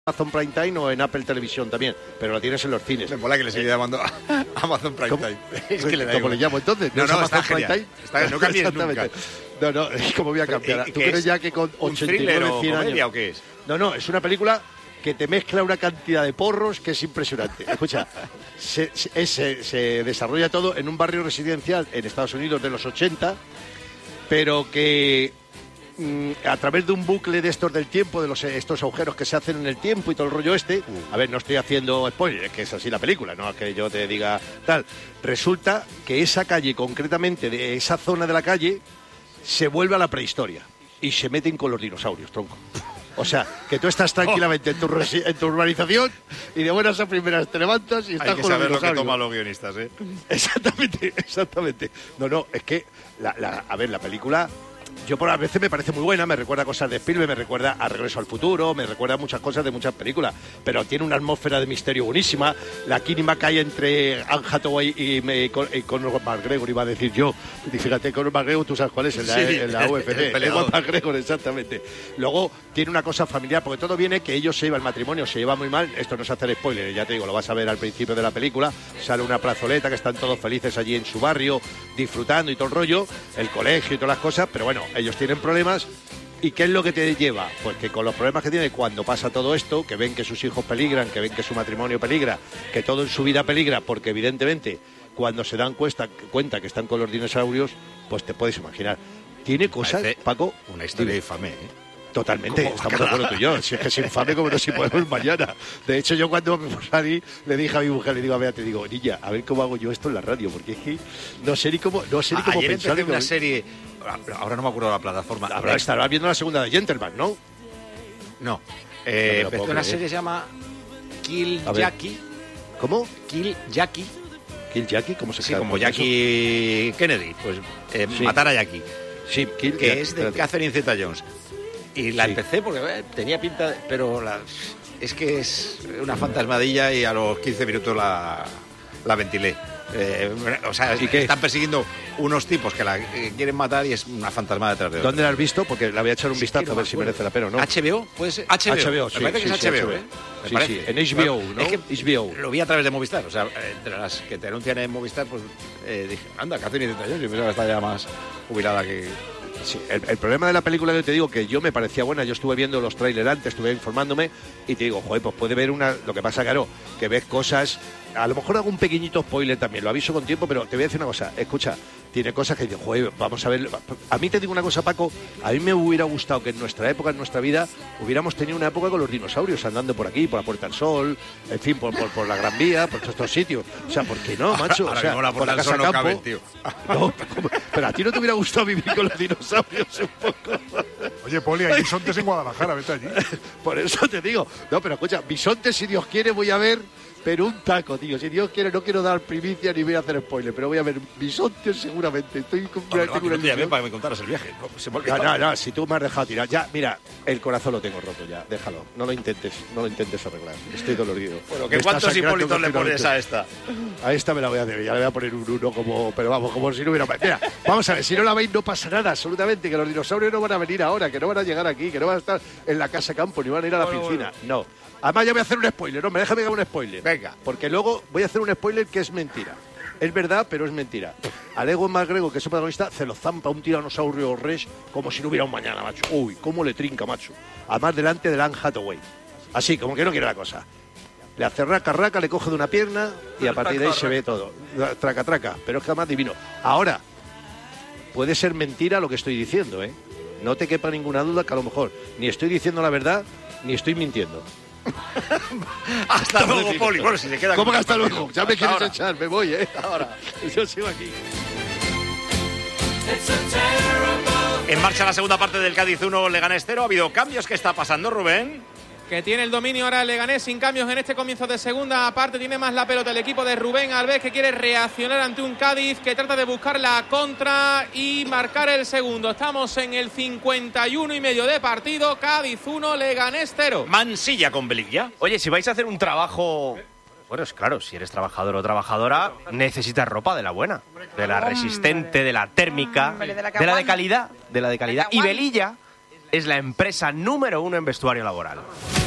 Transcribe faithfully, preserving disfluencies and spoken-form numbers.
Amazon Prime Time o en Apple Televisión también, pero la tienes en los cines. Me mola que le sigue llamando a Amazon Prime ¿Cómo? Time. Es que le da ¿Cómo igual. le llamo entonces? No, ¿No, no, es está Amazon Prime genial. Time? Está, no cambies nunca. No, no, ¿cómo voy a cambiar? ¿Y ¿Tú qué crees es? ya que con ¿Un ochenta y thriller nueve, o cien comedia años? o qué es? No, no, es una película que te mezcla una cantidad de porros que es impresionante. Escucha, se, se, se, se desarrolla todo en un barrio residencial en Estados Unidos de los ochenta, pero que a través de un bucle de estos del tiempo, de los estos agujeros que se hacen en el tiempo y todo el rollo este, a ver, no estoy haciendo spoiler, es que es así la película, no es que yo te diga tal, resulta que esa calle, concretamente de esa zona de la calle, se vuelve a la prehistoria y se meten con los dinosaurios, tronco. O sea, que tú estás tranquilamente en tu, resi- en tu urbanización y de buenas a primeras te levantas y estás Hay que con los saber lo que dinosaurios. toman los guionistas, ¿eh? Exactamente, exactamente. No, no, es que, la, la, a ver, la película, yo por a veces me parece muy buena, me recuerda cosas de Spielberg, me recuerda a Regreso al Futuro, me recuerda a muchas cosas de muchas películas, pero tiene una atmósfera de misterio buenísima. La química que hay entre Anne Hathaway y, me, con, y Conor McGregor, iba a decir yo. Y fíjate, Conor McGregor, tú sabes cuál es, en la, Sí, en la U F C. el Ewan McGregor, exactamente. Luego tiene una cosa familiar, porque todo viene que ellos se llevan, el matrimonio se lleva muy mal. Esto no es hacer spoiler, ya te digo, lo vas a ver al principio de la película. Sale una plazoleta que están todos felices allí en su barrio, disfrutando y todo el rollo, el colegio y todas las cosas, pero bueno, ellos tienen problemas. ¿Y qué es lo que te lleva? Pues que con los problemas que tiene cuando pasa todo esto, que ven que sus hijos peligran, que ven que su matrimonio peligra, que todo en su vida peligra, porque evidentemente cuando se dan cuesta, cuenta que están con los dinosaurios, pues te puedes imaginar. Tiene cosas, Parece Paco... una historia dime. infame, ¿eh? Totalmente, estamos de acuerdo tú y yo. Si es que es infame como no si podemos mañana. De hecho, yo cuando me salí, le dije a mi mujer, le digo, a ver, te digo, niña, a ver cómo hago yo esto en la radio, porque es que no sé ni cómo, no sé ni cómo Ayer pensar. empecé una que... serie, ahora no me acuerdo la plataforma. Ahora estarás viendo la segunda de Gentleman, ¿no? No, No eh, me lo empecé puedo una creer. serie que se llama Kill A ver. Jackie. ¿Cómo? Kill Jackie. ¿Kill Jackie? ¿Cómo se Sí, llama? como Jackie Kennedy, pues eh, Sí. matar a Jackie, Sí, Kill que Jackie, es de espérate. Catherine Zeta-Jones. Y la Sí. empecé porque eh, tenía pinta, pero la- es que es una fantasmadilla y a los quince minutos la, la ventilé. Eh, o sea, ¿Y qué? están persiguiendo unos tipos que la eh, quieren matar y es una fantasma detrás de otra. ¿Dónde la has visto? Porque la voy a echar un Sí, vistazo que no a ver me si acuerdo. merece la pena o no. ¿H B O? ¿Puede ser? H B O. H B O, Me sí, parece que sí, es sí, H B O, H B O. ¿eh? Me Sí, parece. sí, en H B O, ¿no? Es que H B O. lo vi a través de Movistar. O sea, entre las que te anuncian en Movistar, pues eh, dije, anda, Catherine Zeta-Jones. Yo pensaba que está ya más jubilada que... Sí, el, el problema de la película que te digo que yo me parecía buena, yo estuve viendo los trailers antes, estuve informándome y te digo, joder, pues puede ver una, lo que pasa, claro, que ves cosas, a lo mejor hago un pequeñito spoiler también, lo aviso con tiempo, pero te voy a decir una cosa, escucha, tiene cosas que digo, joder, vamos a ver, a mí te digo una cosa, Paco, a mí me hubiera gustado que en nuestra época, en nuestra vida, hubiéramos tenido una época con los dinosaurios andando por aquí, por la Puerta del Sol, en fin, por, por, por la Gran Vía, por todos estos sitios, o sea, ¿por qué no, macho? Ahora O sea, mismo la por Puerta del Casa Sol no Campo. cabe, tío. No, ¿cómo? Pero a ti no te hubiera gustado vivir con los dinosaurios un poco. Oye, Poli, hay bisontes en Guadalajara, vete allí. Por eso te digo. No, pero escucha, bisontes, si Dios quiere, voy a ver, pero un taco, tío. Si Dios quiere, no quiero dar primicia ni voy a hacer spoiler, pero voy a ver bisontes seguramente. Estoy con Hombre, tengo no, una no te llamé ilusión. para que me contaras el viaje. No, se me ha No, olvidado. no, no, si tú me has dejado tirar. Ya, mira, el corazón lo tengo roto ya, déjalo. No lo intentes, no lo intentes arreglar. Estoy dolorido. Bueno, Me ¿que está ¿cuántos sangrando Hipólitos le pones continuamente. a esta? A esta me la voy a hacer, ya le voy a poner un uno como, pero vamos, como si no hubiera... Mira, vamos a ver, si no la veis no pasa nada, absolutamente, que los dinosaurios no van a venir ahora, que no van a llegar aquí, que no van a estar en la casa campo, ni van a ir a la Bueno, piscina, no. Además ya voy a hacer un spoiler, no, me déjame que haga un spoiler. Venga. Porque luego voy a hacer un spoiler que es mentira. Es verdad, pero es mentira. Al Ewan McGregor, que es su protagonista, se lo zampa un tiranosaurio rex como si no hubiera un mañana, macho. Uy, cómo le trinca, macho. Además delante de Anne Hathaway. Así, como que no quiere la cosa. Le hace raca, raca, le coge de una pierna y a partir de ahí se ve todo. Traca, traca. Pero es que además divino. Ahora, puede ser mentira lo que estoy diciendo, ¿eh? No te quepa ninguna duda que a lo mejor ni estoy diciendo la verdad ni estoy mintiendo. Hasta luego, Poli. Bueno, si se queda... ¿Cómo con- que hasta luego? Ya me Hasta quieres ahora. echar, me voy, ¿eh? Ahora. Yo sigo aquí. En marcha la segunda parte del Cádiz uno, Leganés cero. Ha habido cambios. ¿Qué está pasando, Rubén? Que tiene el dominio ahora el Leganés sin cambios en este comienzo de segunda parte. Tiene más la pelota el equipo de Rubén Alves, que quiere reaccionar ante un Cádiz que trata de buscar la contra y marcar el segundo. Estamos en el cincuenta y uno y medio de partido. Cádiz uno, Leganés cero. Mansilla con Belilla. Oye, si vais a hacer un trabajo... Bueno, es claro, si eres trabajador o trabajadora, necesitas ropa de la buena, de la resistente, de la térmica, Hombre, de la que de la de aguanta. calidad, de la de calidad. que Y aguanta. Belilla es la empresa número uno en vestuario laboral.